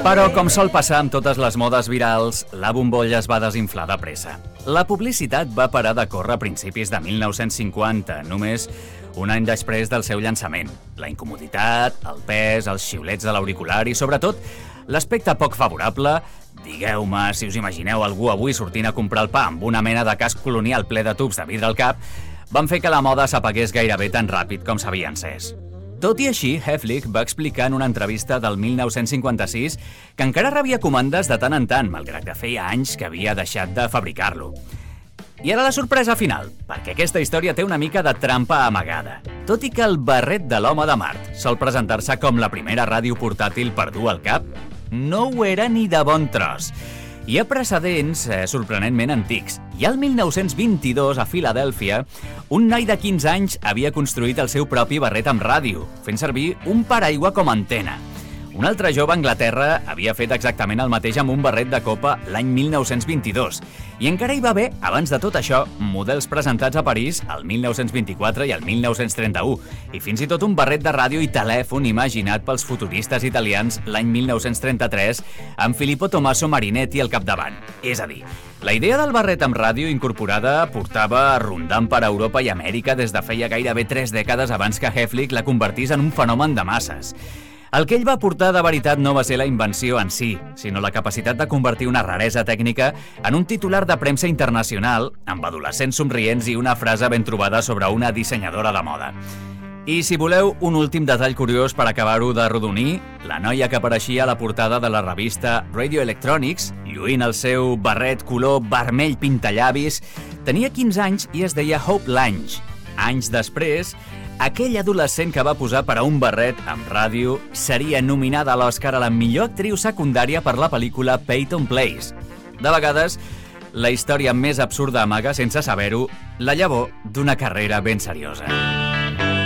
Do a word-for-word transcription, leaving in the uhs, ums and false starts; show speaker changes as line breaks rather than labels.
Però, com sol passar amb totes les modes virals, la bombolla es va desinflar de pressa. La publicitat va parar de córrer a principis de mil nou-cents cinquanta, només un any després del seu llançament. La incomoditat, el pes, els xiulets de l'auricular i, sobretot, l'aspecte poc favorable, digueu-me si us imagineu algú avui sortint a comprar el pa amb una mena de casc colonial ple de tubs de vidre al cap, van fer que la moda s'apagués gairebé tan ràpid com s'havia encès. Tot i així, Häflich va explicar en una entrevista del mil nou-cents cinquanta-sis que encara rebia comandes de tant en tant, malgrat que feia anys que havia deixat de fabricar-lo. I ara la sorpresa final, perquè aquesta història té una mica de trampa amagada. Tot i que el barret de l'home de Mart sol presentar-se com la primera ràdio portàtil per dur al cap, no ho era ni de bon tros. Hi ha precedents eh, sorprenentment antics. I al mil nou-cents vint-i-dos, a Filadèlfia, un noi de quinze anys havia construït el seu propi barret amb ràdio, fent servir un paraigua com a antena. Un altre jove a Anglaterra havia fet exactament el mateix amb un barret de copa l'any mil nou-cents vint-i-dos. I encara hi va haver, abans de tot això, models presentats a París el mil nou-cents vint-i-quatre i el mil nou-cents trenta-u, i fins i tot un barret de ràdio i telèfon imaginat pels futuristes italians l'any mil nou-cents trenta-tres amb Filippo Tommaso Marinetti al capdavant. És a dir, la idea del barret amb ràdio incorporada portava rondant per Europa i Amèrica des de feia gairebé tres dècades abans que Häflich la convertís en un fenomen de masses. El que ell va portar de veritat no va ser la invenció en si, sinó la capacitat de convertir una raresa tècnica en un titular de premsa internacional amb adolescents somrients i una frase ben trobada sobre una dissenyadora de moda. I si voleu un últim detall curiós per acabar-ho de rodonir, la noia que apareixia a la portada de la revista Radio Electronics, lluint el seu barret color vermell pintallavis, tenia quinze anys i es deia Hope Lange. Anys després, aquell adolescent que va posar per a un barret amb ràdio seria nominada a l'Oscar a la millor actriu secundària per la pel·lícula Peyton Place. De vegades, la història més absurda amaga, sense saber-ho, la llavor d'una carrera ben seriosa.